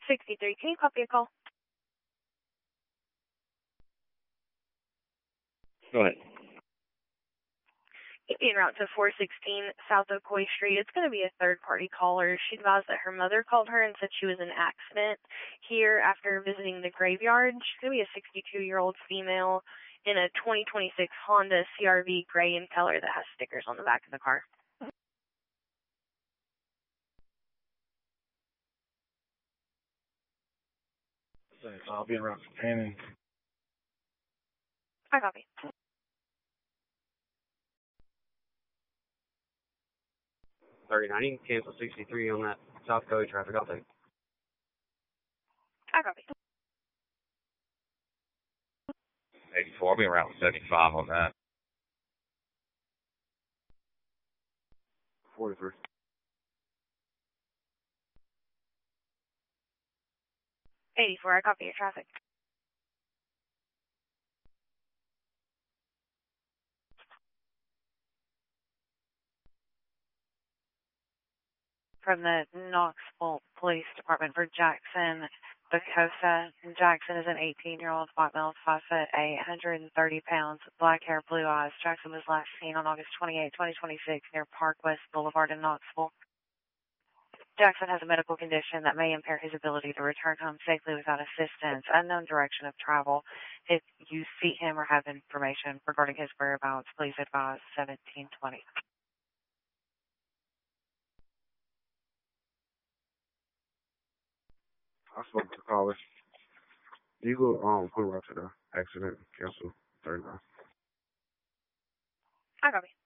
63. Can you copy a call? Go ahead. En route to 416 South Ocoee Street. It's going to be a third-party caller. She advised that her mother called her and said she was in an accident here after visiting the graveyard. She's going to be a 62-year-old female in a 2026 Honda CRV gray in color that has stickers on the back of the car. I'll be en route to Cannon. I copy. $30.90, cancel 63 on that South Ocoee traffic. I'll take it. I copy. 84. I'll be around 75 on that. 43. I copy your traffic. From the Knoxville Police Department for Jackson, Bacosa. Jackson is an 18-year-old, white male, 5'8", 130 pounds, black hair, blue eyes. Jackson was last seen on August 28, 2026, near Park West Boulevard in Knoxville. Jackson has a medical condition that may impair his ability to return home safely without assistance. Unknown direction of travel. If you see him or have information regarding his whereabouts, please advise 1720. I spoke to caller. You go put her out to the accident, cancel 39. I copy.